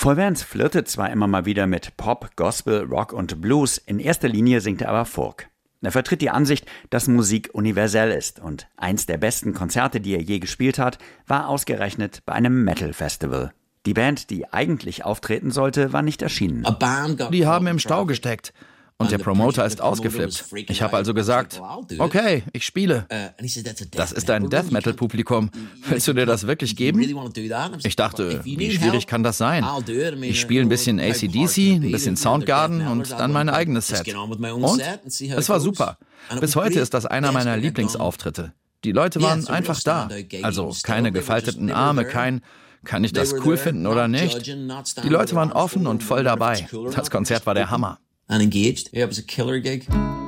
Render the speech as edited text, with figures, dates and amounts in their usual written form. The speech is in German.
Paul Vance flirtet zwar immer mal wieder mit Pop, Gospel, Rock und Blues, in erster Linie singt er aber Folk. Er vertritt die Ansicht, dass Musik universell ist und eins der besten Konzerte, die er je gespielt hat, war ausgerechnet bei einem Metal-Festival. Die Band, die eigentlich auftreten sollte, war nicht erschienen. Die haben im Stau gesteckt. Und der Promoter ist ausgeflippt. Ich habe also gesagt, okay, ich spiele. Das ist ein Death-Metal-Publikum. Willst du dir das wirklich geben? Ich dachte, wie schwierig kann das sein? Ich spiele ein bisschen AC/DC, ein bisschen Soundgarden und dann mein eigenes Set. Und? Es war super. Bis heute ist das einer meiner Lieblingsauftritte. Die Leute waren einfach da. Also keine gefalteten Arme, kann ich das cool finden oder nicht? Die Leute waren offen und voll dabei. Das Konzert war der Hammer. And engaged. Yeah, it was a killer gig.